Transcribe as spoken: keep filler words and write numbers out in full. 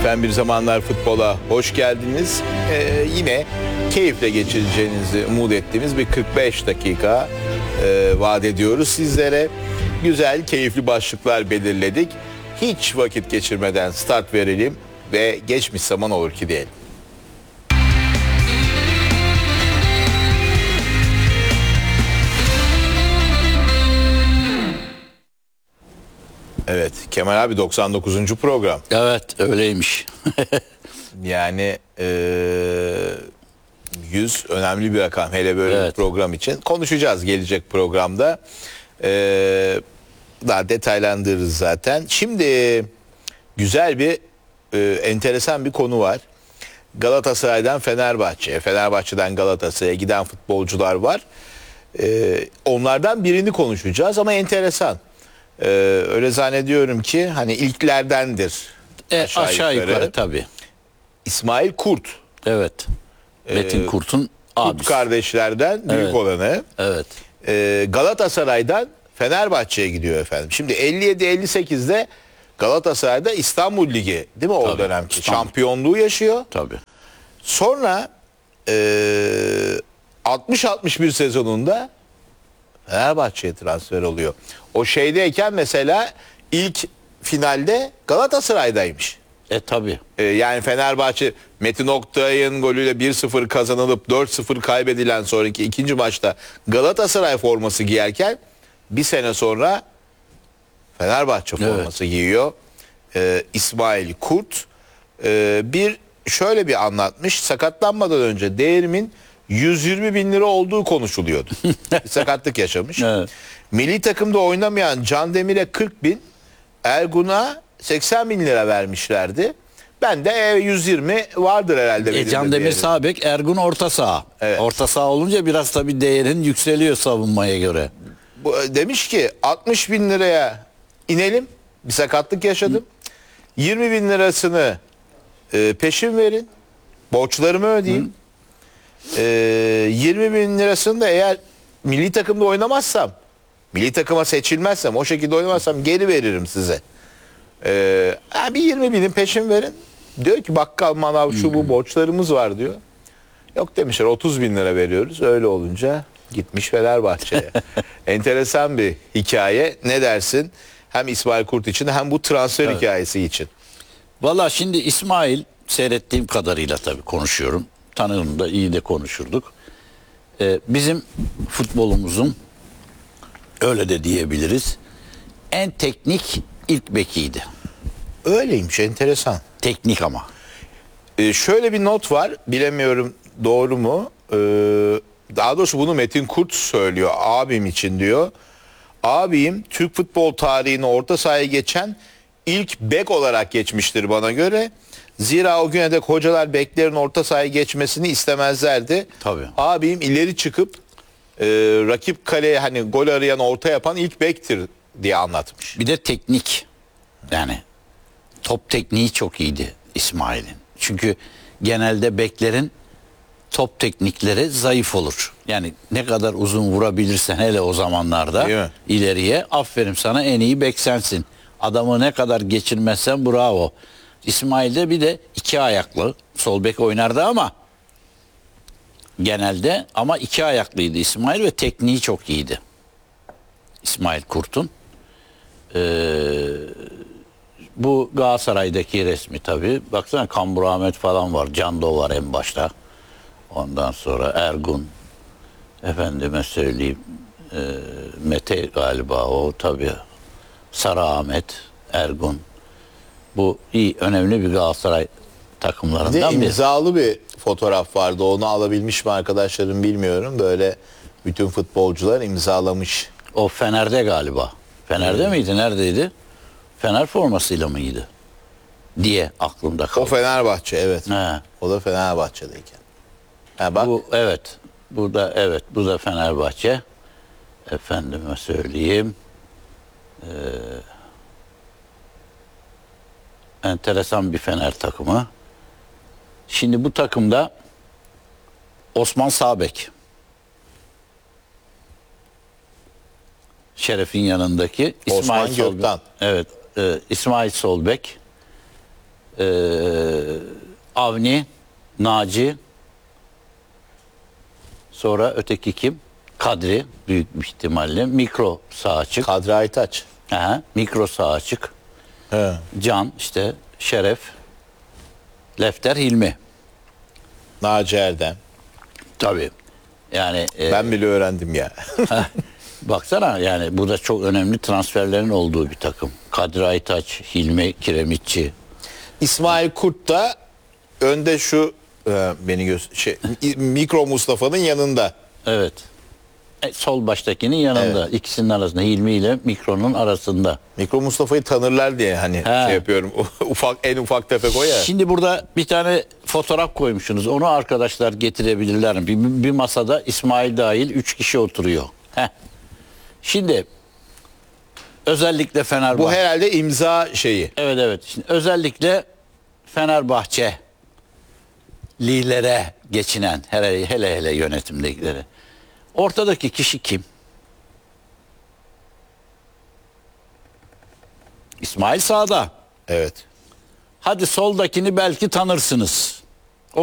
Efendim, bir zamanlar futbola hoş geldiniz. Ee, yine keyifle geçireceğinizi umut ettiğimiz bir kırk beş dakika e, vaat ediyoruz sizlere. Güzel, keyifli başlıklar belirledik. Hiç vakit geçirmeden start verelim ve geçmiş zaman olur ki diyelim. Evet, Kemal abi, doksan dokuzuncu program. Evet, öyleymiş. Yani e, yüz önemli bir rakam, hele böyle Evet. bir program için. Konuşacağız gelecek programda. E, daha detaylandırırız zaten. Şimdi güzel bir, e, enteresan bir konu var. Galatasaray'dan Fenerbahçe'ye, Fenerbahçe'den Galatasaray'a giden futbolcular var. E, onlardan birini konuşacağız ama enteresan. E, öyle zannediyorum ki hani ilklerdendir. E, aşağı, aşağı yukarı, yukarı. tabii. İsmail Kurt. Evet. Metin Ee, Kurt'un Kurt abisi. kardeşlerden büyük Evet. olanı. Evet. Ee, Galatasaray'dan Fenerbahçe'ye gidiyor efendim. Şimdi elli yedi elli sekizde Galatasaray'da İstanbul Ligi, değil mi o Tabii, dönemki İstanbul. şampiyonluğu yaşıyor. Tabii. Sonra ee, altmış altmış bir sezonunda Fenerbahçe'ye transfer oluyor. O şeydeyken mesela ilk finalde Galatasaray'daymış. E tabii. Ee, yani Fenerbahçe Metin Oktay'ın golüyle bir sıfır kazanılıp dört sıfır kaybedilen sonraki ikinci maçta Galatasaray forması giyerken bir sene sonra Fenerbahçe forması evet. giyiyor. Ee, İsmail Kurt ee, bir şöyle bir anlatmış. Sakatlanmadan önce değerimin yüz yirmi bin lira olduğu konuşuluyordu. Bir sakatlık yaşamış. Evet. Milli takımda oynamayan Can Demir'e kırk bin, Ergun'a seksen bin lira vermişlerdi. Ben de e, yüz yirmi vardır herhalde. E, Can Demir sağ bek, Ergun orta saha. Evet. Orta saha olunca biraz tabii değerin yükseliyor savunmaya göre. Bu, demiş ki altmış bin liraya inelim. Bir sakatlık yaşadım. Hı. yirmi bin lirasını e, peşin verin. Borçlarımı ödeyeyim. E, yirmi bin lirasını da eğer milli takımda oynamazsam, milli takıma seçilmezsem, o şekilde oynamazsam geri veririm size. Ee, bir yirmi binin peşin verin. Diyor ki bakkal, manav, şu bu borçlarımız var diyor. Yok demişler, otuz bin lira veriyoruz. Öyle olunca gitmiş Fenerbahçe'ye. Enteresan bir hikaye. Ne dersin? Hem İsmail Kurt için hem bu transfer evet. hikayesi için. Valla şimdi İsmail, seyrettiğim kadarıyla tabii konuşuyorum. Tanığım da iyi de konuşurduk. Ee, bizim futbolumuzun, öyle de diyebiliriz, en teknik ilk bekiydi. Öyleymiş, enteresan. Teknik ama. Ee, şöyle bir not var, bilemiyorum doğru mu? Ee, daha doğrusu bunu Metin Kurt söylüyor, abim için diyor. Abim Türk futbol tarihine orta sahaya geçen ilk bek olarak geçmiştir bana göre. Zira o güne dek hocalar beklerin orta sahaya geçmesini istemezlerdi. Tabii. Abim ileri çıkıp e, rakip kaleye hani gol arayan, orta yapan ilk bektir diye anlatmış. Bir de teknik. Yani top tekniği çok iyiydi İsmail'in. Çünkü genelde beklerin top teknikleri zayıf olur. Yani ne kadar uzun vurabilirsen hele o zamanlarda ileriye, aferin sana, en iyi bek sensin. Adamı ne kadar geçirmezsen bravo. İsmail'de bir de iki ayaklı sol bek oynardı ama genelde ama iki ayaklıydı İsmail ve tekniği çok iyiydi. İsmail Kurt'un. Ee, bu Galatasaray'daki resmi tabii. Baksana, Kambur Ahmet falan var. Cando var en başta. Ondan sonra Ergun. Efendime söyleyeyim. E, Mete galiba o tabii. Sarı Ahmet, Ergun. Bu iyi, önemli bir Galatasaray takımlarından biri. Bir de imzalı bir fotoğraf vardı. Onu alabilmiş mi arkadaşlarım bilmiyorum. Böyle bütün futbolcular imzalamış. O Fener'de galiba. Fener'de hmm. miydi? Neredeydi? Fener formasıyla mıydı? Diye aklımda kaldı. O Fenerbahçe, evet. He. O da Fenerbahçe'deyken. Ha, bak. Bu, evet. Bu da evet. Bu da Fenerbahçe. Efendime söyleyeyim. Ee, enteresan bir Fener takımı. Şimdi bu takımda Osman Sağbek, Şeref'in yanındaki Osman İsmail Gökten. Solbek. Evet, e, İsmail Solbek, Ee, Avni, Naci, sonra öteki kim? Kadri büyük bir ihtimalle. Mikro sağ açık. Kadri Aytaç. Aha, mikro sağ açık. He. Can, işte Şeref, Lefter, Hilmi. Naci Erdem. Tabii. Yani e, Ben bile öğrendim ya. baksana, yani burada çok önemli transferlerin olduğu bir takım. Kadri Aytaç, Hilmi Kiremitçi. İsmail Kurt da önde şu e, beni göz şey Mikro Mustafa'nın yanında. Evet. E, sol baştakinin yanında. İkisinin arasında. Hilmi ile Mikro'nun arasında. Mikro Mustafa'yı tanırlar diye hani He. şey yapıyorum. Ufak en ufak tefek o ya. Şimdi burada bir tane fotoğraf koymuşsunuz. Onu arkadaşlar getirebilirler mi? Bir, bir masada İsmail dahil üç kişi oturuyor. Heh. Şimdi özellikle Fenerbahçe. Bu herhalde imza şeyi. Evet evet. Şimdi özellikle Fenerbahçe lidere geçinen, hele hele, hele yönetimdekileri. Ortadaki kişi kim? İsmail sağda. Evet. Hadi soldakini belki tanırsınız.